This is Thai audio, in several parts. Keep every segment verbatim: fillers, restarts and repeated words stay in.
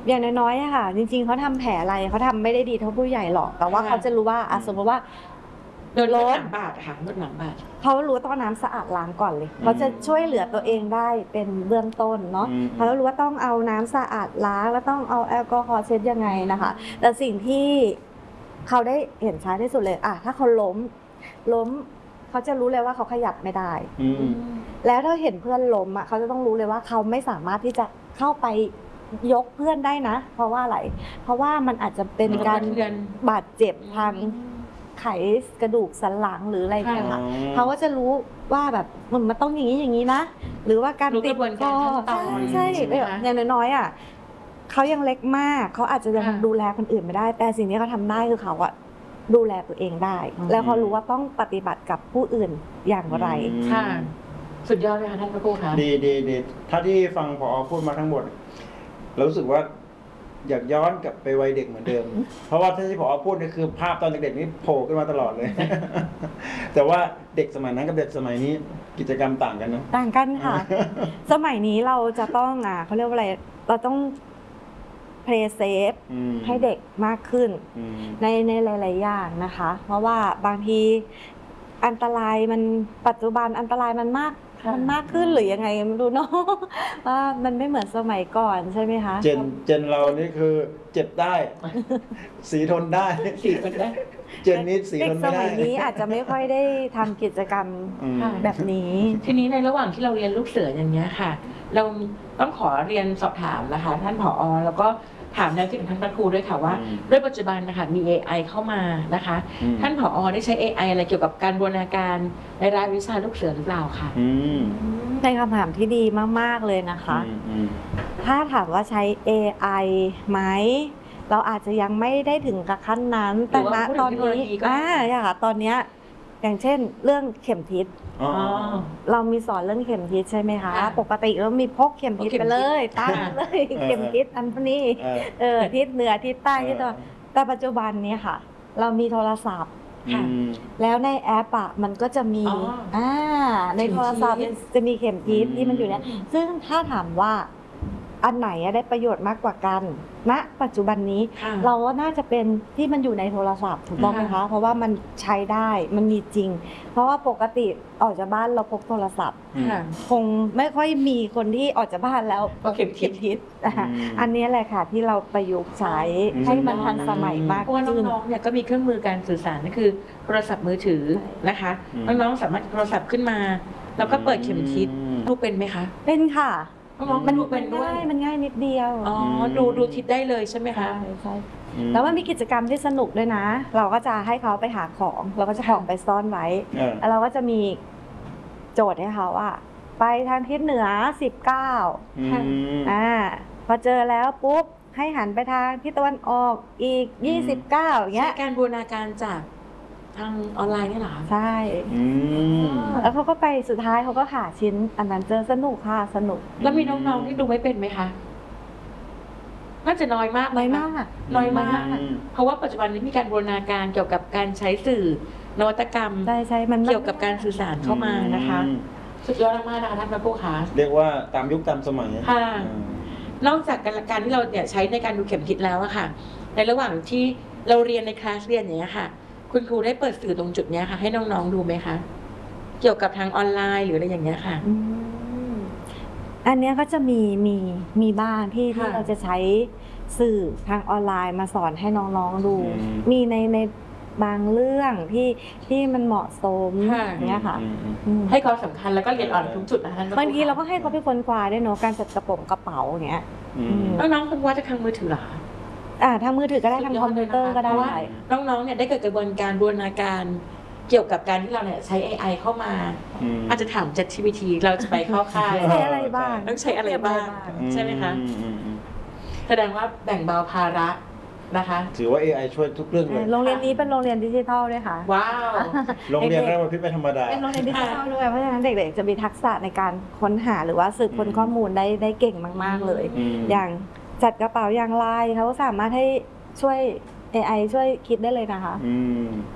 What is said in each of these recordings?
อย่างน้อยๆอะค่ะจริงๆเขาทำแผลอะไรเขาทำไม่ได้ดีเท่าผู้ใหญ่หรอกแต่ว่าเขาจะรู้ว่าอ่ะสมมติว่าโดนรถหลังบาดค่ะรถหลังบาดเขารู้ต้องน้ำสะอาดล้างก่อนเลยเขาจะช่วยเหลือตัวเองได้เป็นเบื้องต้นเนาะเขารู้ว่าต้องเอาน้ำสะอาดล้างแล้วต้องเอาแอลกอฮอล์เช็ดยังไงนะคะแต่สิ่งที่เขาได้เห็นชัดที่สุดเลยอ่ะถ้าเขาล้มล้มเขาจะรู้เลยว่าเขาขยับไม่ได้แล้วถ้าเห็นเพื่อนล้มอ่ะเขาจะต้องรู้เลยว่าเขาไม่สามารถที่จะเข้าไปยกเพื่อนได้นะเพราะว่าอะไรเพราะว่ามันอาจจะเป็นการบาดเจ็บทางไขกระดูกสันหลังหรืออะไรอย่างเงี้ยค่ะเขาก็จะรู้ว่าแบบมันต้องอย่างนี้อย่างนี้นะหรือว่าการติดคอใช่ใช่อย่างน้อยๆอ่ะเขายังเล็กมากเขาอาจจะยังดูแลคนอื่นไม่ได้แต่สิ่งที่เขาทำได้คือเขาอะดูแลตัวเองได้แล้วเขารู้ว่าต้องปฏิบัติกับผู้อื่นอย่างไรค่ะสุดยอดเลยค่ะท่านพระครูคะดีดีดีถ้าที่ฟังผอ.พูดมาทั้งหมดเรารู้สึกว่าอยากย้อนกลับไปวัยเด็กเหมือนเดิม เพราะว่าที่ผอ.พูดนี่คือภาพตอนเด็กๆนี่โผล่ขึ้นมาตลอดเลย แต่ว่าเด็กสมัยนั้นกับเด็กสมัยนี้กิจกรรมต่างกันนะต่างกันค่ะ สมัยนี้เราจะต้องอ่ะเขาเรียกว่าอะไรเราต้องเพลย์เซฟให้เด็กมากขึ้นในในหลายๆอย่างนะคะเพราะว่าบางทีอันตรายมันปัจจุบันอันตรายมันมากมันมากขึ้นหรือยังไงไม่รู้เนาะว่ามันไม่เหมือนสมัยก่อนใช่ไหมคะเจนเจนเรานี่คือเจ็บได้สีทนได้สีทนได้เจนนี้สีทนไม่ได้เด็กสมัยนี้อาจจะไม่ค่อยได้ทำกิจกรรมแบบนี้ทีนี้ในระหว่างที่เราเรียนลูกเสืออย่างเงี้ยค่ะเราต้องขอเรียนสอบถามนะคะท่านผอ.แล้วก็ถามแนวคิดของท่านพระครูด้วยค่ะว่าด้วยปัจจุบันนะคะมี เอ ไอ เข้ามานะคะท่านผอ.ได้ใช้ เอ ไอ อะไรเกี่ยวกับการบูรณาการในรายวิชาลูกเสือหรือเปล่าคะเป็นคำถามที่ดีมากๆเลยนะคะถ้าถามว่าใช้ เอ ไอ ไหมเราอาจจะยังไม่ได้ถึงกับขั้นนั้นแต่ณตอนนี้อ่าอย่างค่ะตอนนี้อย่างเช่นเรื่องเข็มทิศเรามีสอนเรื่องเข็มทิศใช่ไหมคะปกติเรามีพกเข็มทิศไปเลยตั้งเลยเข็มทิศอันนี้เออทิศเหนือทิศใต้ทิศตะวันแต่ปัจจุบันนี้ค่ะเรามีโทรศัพท์แล้วในแอปอ่ะมันก็จะมีอ่าในโทรศัพท์จะมีเข็มทิศที่มันอยู่เนี่ยซึ่งถ้าถามว่าอันไหนได้ประโยชน์มากกว่ากันณปัจจุบันนี้เราว่าน่าจะเป็นที่มันอยู่ในโทรศัพท์ถูกต้องไหมคะเพราะว่ามันใช้ได้มันมีจริงเพราะว่าปกติออกจากบ้านเราพกโทรศัพท์คงไม่ค่อยมีคนที่ออกจากบ้านแล้วพกเข็มทิศอันนี้แหละค่ะที่เราประยุกต์ใช้ให้มันทันสมัยมากเพราะว่าน้องๆเนี่ยก็มีเครื่องมือการสื่อสารนั่นคือโทรศัพท์มือถือนะคะน้องๆสามารถโทรศัพท์ขึ้นมาแล้วก็เปิดเข็มทิศดูเป็นไหมคะเป็นค่ะมันดูเป็นด้วยมันง่ายนิดเดียวอ๋อดูดูทิศได้เลยใช่ไหมคะใช่แล้วมันมีกิจกรรมที่สนุกด้วยนะเราก็จะให้เขาไปหาของเราก็จะของไปซ่อนไว้แล้วเราก็จะมีโจทย์ให้เขาว่าไปทางทิศเหนือสิบเก้าอ่าพอเจอแล้วปุ๊บให้หันไปทางทิศตะวันออกอีกยี่สิบเก้าอย่างเงี้ยการบูรณาการจากทางออนไลน์นี่เหรอใช่แล้วเขาก็ไปสุดท้ายเขาก็หาชิ้นอันนั้นเจอสนุกค่ะสนุกแล้วมีน้องๆที่ดูไม่เป็นไหมคะน่าจะน้อยมากน้อยมากน้อยมากเพราะว่าปัจจุบันนี้มีการบูรณาการเกี่ยวกับการใช้สื่อนวัตกรรมใช่ใช่มันเกี่ยวกับการสื่อสารเข้ามานะคะสุดยอดมากนะคะท่านพระครูคะเรียกว่าตามยุคตามสมัยค่ะนอกจากการที่เราเนี่ยใช้ในการดูเข็มทิศแล้วอะค่ะในระหว่างที่เราเรียนในคลาสเรียนอย่างเงี้ยค่ะคุณครูได้เปิดสื่อตรงจุดนี้ค่ะให้น้องๆดูไหมคะเกี่ยวกับทางออนไลน์หรืออะไรอย่างเงี้ยค่ะอันนี้ก็จะมีมีมีบ้างที่ที่เราจะใช้สื่อทางออนไลน์มาสอนให้น้องๆดูมีในในบางเรื่องที่ที่มันเหมาะสมอย่างเงี้ยค่ะให้ความสำคัญแล้วก็เรียนออนทุกจุดนะคะบางทีเราก็ให้เขาไปค้นคว้าด้วยเนาะการจัดกระโปรงกระเป๋าอย่างเงี้ยน้องๆค้นคว้าจากทางมือถือหรออ่าทางมือถือก็ได้ทางคอมพิวเตอร์ก็ได้น้องๆเนี่ยได้เกิดกระบวนการบูรณาการเกี่ยวกับการที่เราเนี่ยใช้ เอ ไอ เข้ามาอาจจะถาม แชท จี พี ที เราจะไปเข้าค่ายใช้อะไรบ้างต้องใช้อะไรบ้างใช่ไหมคะแสดงว่าแบ่งเบาภาระนะคะถือว่า เอ ไอ ช่วยทุกเรื่องเลยโรงเรียนนี้เป็นโรงเรียนดิจิทัลด้วยค่ะว้าวโรงเรียนราชวิทย์ไม่ธรรมดาเป็นโรงเรียนดิจิทัลด้วยเพราะฉะนั้นเด็กๆจะมีทักษะในการค้นหาหรือว่าสืบค้นข้อมูลได้ได้เก่งมากๆเลยอย่างจัดกระเป๋าอย่างไรเขาสามารถให้ช่วย เอ ไอ ช่วยคิดได้เลยนะคะ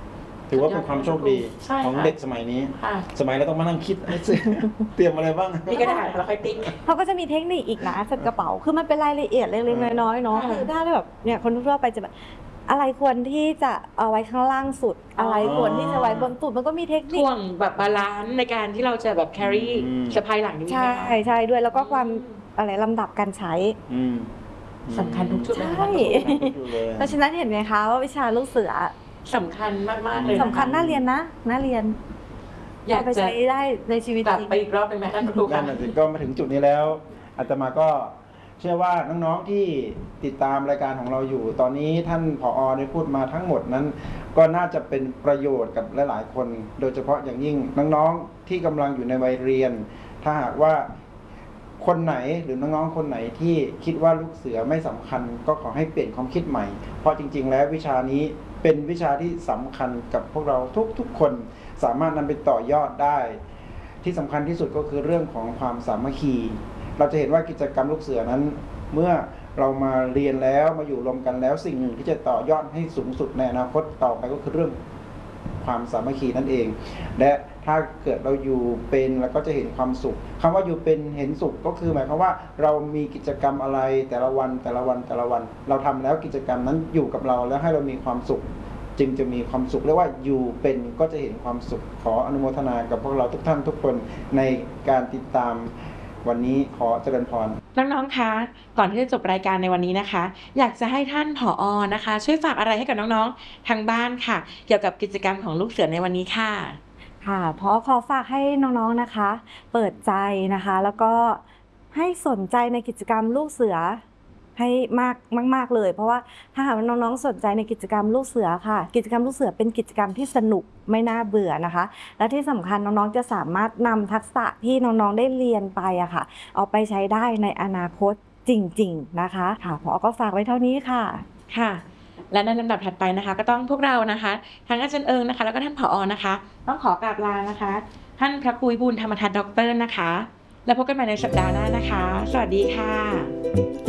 ถือว่าเป็นความโชคดีใช่ของค่ะเด็กสมัยนี้ค่ะสมัยเราต้องมานั่งคิด เตรียมอะไรบ้างมีกระดาษเราค่อยติ๊กเขาก็จะมีเทคนิคอีกนะใส่กระเป๋าคือมันเป็นรายละเอียดเล็กๆน้อยๆเนาะค่ะคือถ้าแบบเนี่ยคนทั่วไปจะแบบอะไรควรที่จะเอาไว้ข้างล่างสุด อะไรควรที่จะไว้บนสุดมันก็มีเทคนิคช่วงแบบบาลานซ์ในการที่เราจะแบบ carry อืมสะพายหลังนี้ไหมใช่คะใช่ด้วยแล้วก็ความอะไรลำดับการใช้อืมสำคัญทุกจุดเลยนะใช่ดูเลยเพราะฉะนั้นเห็นไหมคะว่าวิชาลูกเสือสำคัญมากๆเลยะะสำคัญน่าเรียนนะน่าเรียนอยากเอาไปจะใช้ได้ในชีวิตกลับจริงไปอีกรอบหนึ่งไหมท่านครูนั่คะนน่ะสิก็มาถึงจุดนี้แล้วอาตมาก็เชื่อว่าน้องๆที่ติดตามรายการของเราอยู่ ตอนนี้ท่านผอได้พูดมาทั้งหมดนั้น ก็น่าจะเป็นประโยชน์กับหลายๆคน โดยเฉพาะอย่างยิ่งน้องๆที่กำลังอยู่ในวัยเรียน ถ้าหากว่าคนไหนหรือน้องๆคนไหนที่คิดว่าลูกเสือไม่สำคัญ ก็ขอให้เปลี่ยนความคิดใหม่ เพราะจริง ๆ แล้ววิชานี้เป็นวิชาที่สำคัญกับพวกเราทุกๆคนสามารถนำไปต่อยอดได้ ที่สำคัญที่สุดก็คือเรื่องของความสามัคคี เราจะเห็นว่ากิจกรรมลูกเสือนั้น เมื่อเรามาเรียนแล้วมาอยู่รวมกันแล้วสิ่งหนึ่งที่จะต่อยอดให้สูงสุดในอนาคตต่อไปก็คือเรื่องความสามัคคีนั่นเอง และถ้าเกิดเราอยู่เป็นเราก็จะเห็นความสุขคำว่าอยู่เป็นเห็นสุขก็คือหมายความว่าเรามีกิจกรรมอะไรแต่ละวันแต่ละวันแต่ละวัน เราทำแล้วกิจกรรมนั้นอยู่กับเราแล้วให้เรามีความสุข จึงจะมีความสุขเรียกว่าอยู่เป็นก็จะเห็นความสุขขออนุโมทนากับพวกเราทุกท่านทุกคนในการติดตามวันนี้ขอเจริญพรน้องๆ คะ ก่อนที่จะจบรายการในวันนี้นะคะ อยากจะให้ท่านผอนะคะ ช่วยฝากอะไรให้กับน้องๆ ทางบ้านค่ะ เกี่ยวกับกิจกรรมของลูกเสือในวันนี้ค่ะค่ะเพราะขอฝากให้น้องๆนะคะ เปิดใจนะคะ แล้วก็ให้สนใจในกิจกรรมลูกเสือให้มากมากๆเลย เพราะว่าถ้าหากว่าน้องๆสนใจในกิจกรรมลูกเสือค่ะ กิจกรรมลูกเสือเป็นกิจกรรมที่สนุกไม่น่าเบื่อนะคะ และที่สำคัญน้องๆจะสามารถนำทักษะที่น้องๆได้เรียนไปอะค่ะเอาไปใช้ได้ในอนาคตจริงๆนะคะค่ะพอก็ฝากไว้เท่านี้ค่ะค่ะ และในลำดับถัดไปนะคะ ก็ต้องพวกเรานะคะทั้งอาจารย์เอิงนะคะ แล้วก็ท่านผอนะคะ ต้องขอกราบลานะคะ ท่านพระครูวิบูลย์ธรรมทัศน์ด็อกเตอร์นะคะ แล้วพบกันใหม่ในสัปดาห์หน้านะคะ สวัสดีค่ะ